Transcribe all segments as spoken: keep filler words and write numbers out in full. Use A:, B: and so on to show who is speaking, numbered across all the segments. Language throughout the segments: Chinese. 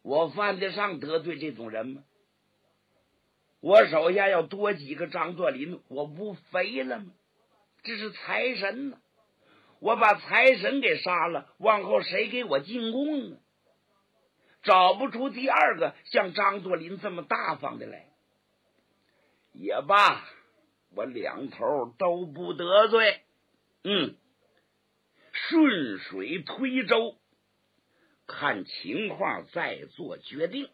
A: 我犯得上得罪这种人吗？我手下要多几个张作霖，我不肥了吗？这是财神呢，我把财神给杀了，往后谁给我进贡呢？找不出第二个像张作霖这么大方的来。也罢，我两头都不得罪，嗯，顺水推舟，看情况再做决定。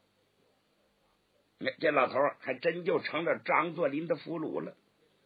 A: 这老头还真就成了张作霖的俘虏了。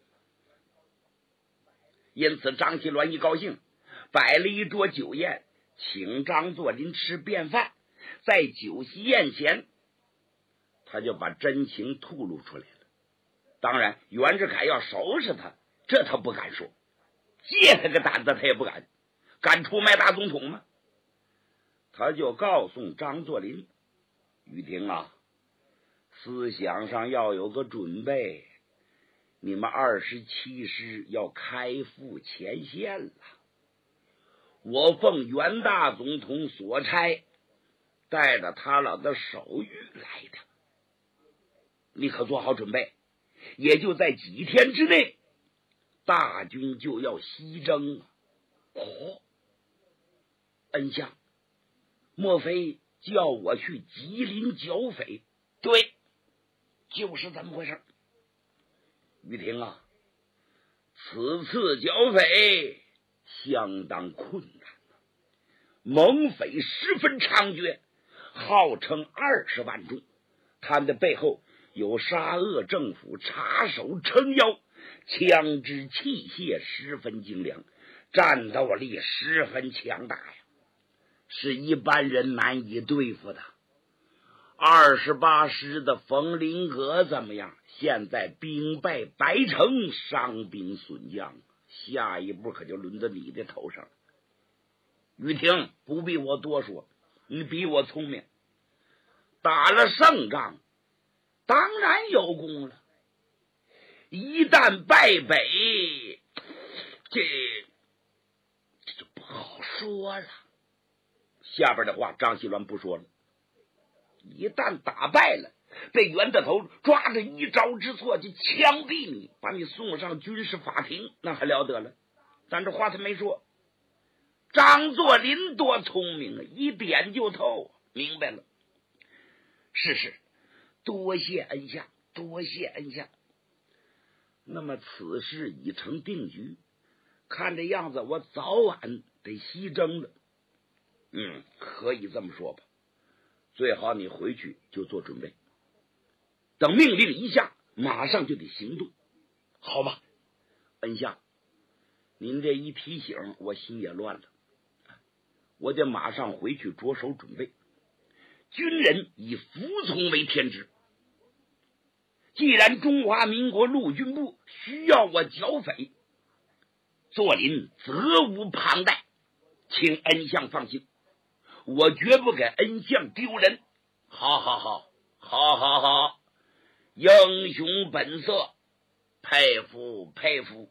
A: 因此张锡銮一高兴，摆了一桌酒宴，请张作霖吃便饭。在酒席宴前，他就把真情吐露出来了。当然袁世凯要收拾他，这他不敢说，借他个胆子他也不敢，敢出卖大总统吗？他就告诉张作霖，于廷啊，思想上要有个准备，你们二十七师要开赴前线了。我奉袁大总统所差，带着他老的手谕来的，你可做好准备，也就在几天之内，大军就要西征了。哦，恩相，莫非叫我去吉林剿匪？对，就是这么回事。于廷啊，此次剿匪相当困难，蒙匪十分猖獗，号称二十万众，他们的背后有沙俄政府插手撑腰，枪支器械十分精良，战斗力十分强大呀，是一般人难以对付的。二十八师的冯林阁怎么样？现在兵败百城，伤兵损将，下一步可就轮到你的头上了。于廷，不必我多说，你比我聪明，打了胜仗当然有功了，一旦败北，这这就不好说了。下边的话张锡銮不说了，一旦打败了，被袁大头抓着一招之错就枪毙你，把你送上军事法庭，那还了得了。但这话他没说。张作霖多聪明啊，一点就透，明白了。是是，多谢恩相，多谢恩相。那么此事已成定局，看这样子我早晚得西征了。嗯，可以这么说吧。最好你回去就做准备，等命令一下，马上就得行动，好吧？恩相，您这一提醒，我心也乱了，我得马上回去着手准备。军人以服从为天职，既然中华民国陆军部需要我剿匪，作霖责无旁贷，请恩相放心，我绝不给恩相丢人。好好好，好好好，英雄本色，佩服佩服。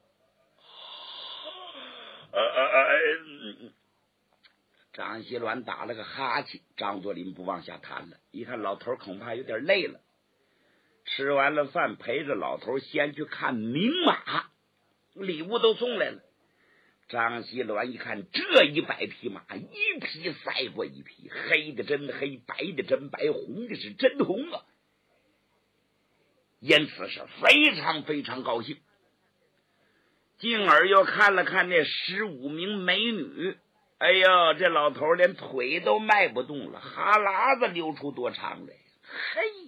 A: 呃呃呃，张锡銮打了个哈欠，张作霖不往下谈了，一看老头恐怕有点累了，吃完了饭，陪着老头先去看名马，礼物都送来了。张锡銮一看，这一百匹马，一匹赛过一匹，黑的真黑，白的真白，红的是真红啊，因此是非常非常高兴。进而又看了看那十五名美女，哎呦，这老头连腿都迈不动了，哈喇子流出多长来。嘿，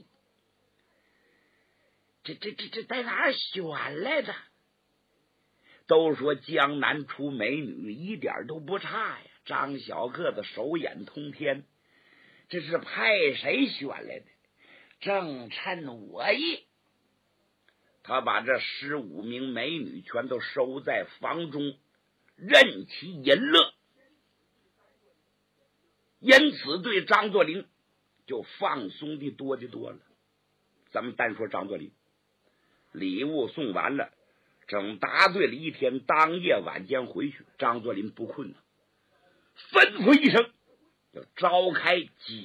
A: 这这这这在哪儿选来的？都说江南出美女，一点都不差呀。张小个子手眼通天，这是派谁选来的？正趁我意。他把这十五名美女全都收在房中，任其淫乐。因此对张作霖就放松的多的多了。咱们单说张作霖，礼物送完了，整答对了一天，当夜晚间回去，张作霖不困了，吩咐一声，要召开几